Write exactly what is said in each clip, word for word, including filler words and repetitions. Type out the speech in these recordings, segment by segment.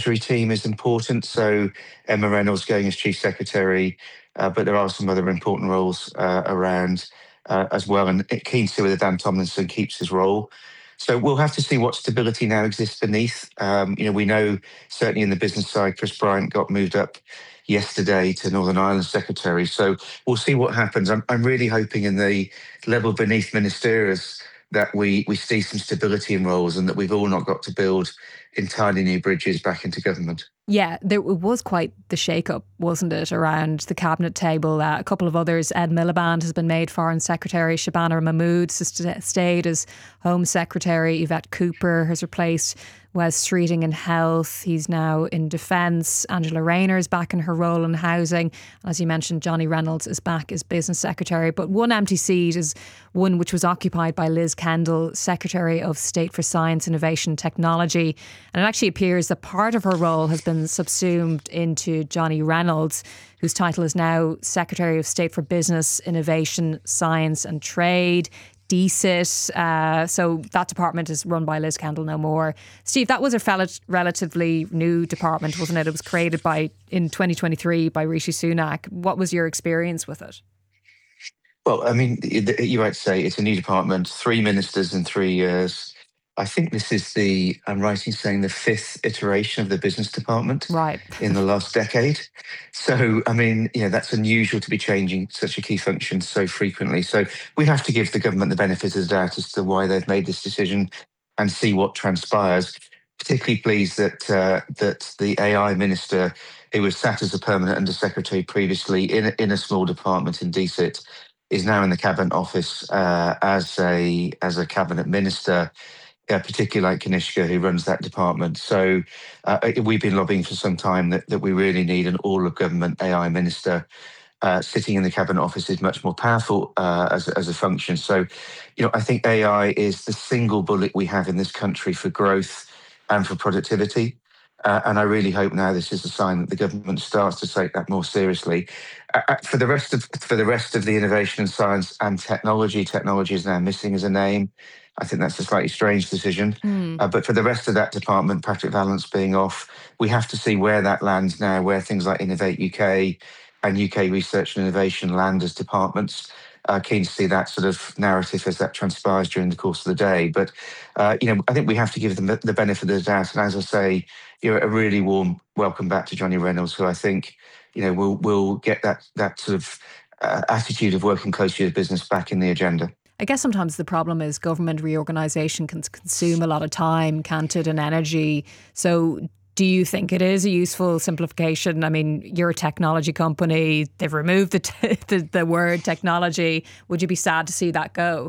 Treasury team is important. So Emma Reynolds going as Chief Secretary, uh, but there are some other important roles uh, around uh, as well. And keen to see whether Dan Tomlinson keeps his role. So we'll have to see what stability now exists beneath. Um, you know, we know certainly in the business side, Chris Bryant got moved up yesterday to Northern Ireland Secretary. So we'll see what happens. I'm, I'm really hoping in the level beneath ministerials that we we see some stability in roles and that we've all not got to build entirely new bridges back into government. Yeah, there was quite the shake-up, wasn't it, around the cabinet table. Uh, a couple of others. Ed Miliband has been made Foreign Secretary. Shabana Mahmood st- stayed as Home Secretary. Yvette Cooper has replaced Wes Streeting in Health. He's now in Defence. Angela Rayner is back in her role in Housing. As you mentioned, Johnny Reynolds is back as Business Secretary. But one empty seat is one which was occupied by Liz Kendall, Secretary of State for Science, Innovation, Technology. And it actually appears that part of her role has been subsumed into Johnny Reynolds, whose title is now Secretary of State for Business, Innovation, Science and Trade. D C I T. Uh, so that department is run by Liz Kendall no more. Steve, that was a fel- relatively new department, wasn't it? It was created by in twenty twenty-three by Rishi Sunak. What was your experience with it? Well, I mean, you might say it's a new department, three ministers in three years. I think this is the, I'm right in saying, the fifth iteration of the business department right. in the last decade. So, I mean, you know, that's unusual to be changing such a key function so frequently. So we have to give the government the benefit of the doubt as to why they've made this decision and see what transpires. Particularly pleased that uh, that the A I minister, who was sat as a permanent undersecretary previously in a, in a small department in D C I T, is now in the Cabinet Office uh, as a as a cabinet minister. Uh, particularly like Kanishka, who runs that department. So uh, we've been lobbying for some time that, that we really need an all-of-government A I minister. Uh, sitting in the Cabinet Office is much more powerful uh, as, as a function. So, you know, I think A I is the single bullet we have in this country for growth and for productivity. Uh, and I really hope now this is a sign that the government starts to take that more seriously. Uh, for the rest of for the rest of the innovation and science and technology, technology is now missing as a name. I think that's a slightly strange decision. Mm. Uh, but for the rest of that department, Patrick Vallance being off, we have to see where that lands now, where things like Innovate U K and U K Research and Innovation land as departments. Uh, keen to see that sort of narrative as that transpires during the course of the day. But, uh, you know, I think we have to give them the benefit of the doubt. And as I say, you know, a really warm welcome back to Johnny Reynolds, who I think, you know, will will get that, that sort of uh, attitude of working closely with business back in the agenda. I guess sometimes the problem is government reorganisation can consume a lot of time, can't it, and energy. So do you think it is a useful simplification? I mean, you're a technology company. They've removed the, t- the, the word technology. Would you be sad to see that go?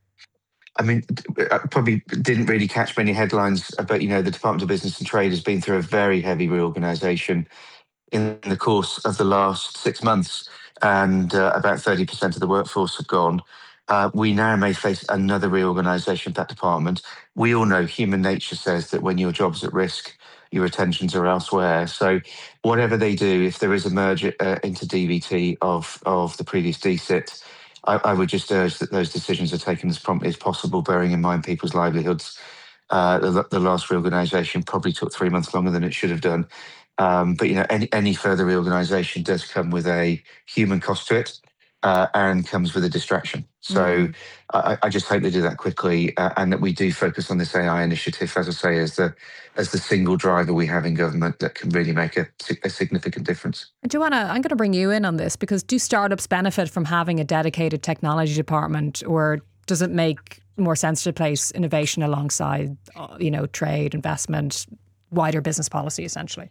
I mean, I probably didn't really catch many headlines, but, you know, the Department of Business and Trade has been through a very heavy reorganisation in the course of the last six months, and uh, about thirty percent of the workforce have gone. Uh, we now may face another reorganisation of that department. We all know human nature says that when your job's at risk, your attentions are elsewhere. So whatever they do, if there is a merger uh, into D V T of, of the previous D C I T, I, I would just urge that those decisions are taken as promptly as possible, bearing in mind people's livelihoods. Uh, the, the last reorganisation probably took three months longer than it should have done. Um, but, you know, any, any further reorganisation does come with a human cost to it. Uh, and comes with a distraction. So mm. I, I just hope they do that quickly uh, and that we do focus on this A I initiative, as I say, as the as the single driver we have in government that can really make a, a significant difference. Joanna, I'm going to bring you in on this because do startups benefit from having a dedicated technology department, or does it make more sense to place innovation alongside, uh, you know, trade, investment, wider business policy, essentially?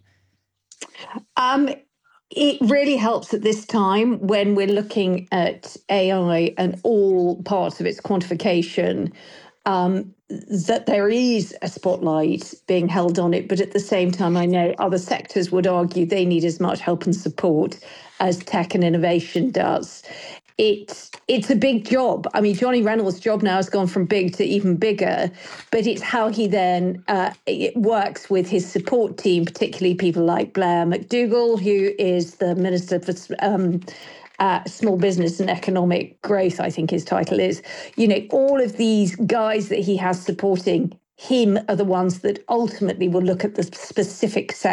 Um. It really helps at this time when we're looking at A I and all parts of its quantification, um, that there is a spotlight being held on it. But at the same time, I know other sectors would argue they need as much help and support as tech and innovation does. It's it's a big job. I mean, Johnny Reynolds' job now has gone from big to even bigger, but it's how he then uh, it works with his support team, particularly people like Blair McDougall, who is the Minister for um, uh, Small Business and Economic Growth, I think his title is. You know, all of these guys that he has supporting him are the ones that ultimately will look at the specific sector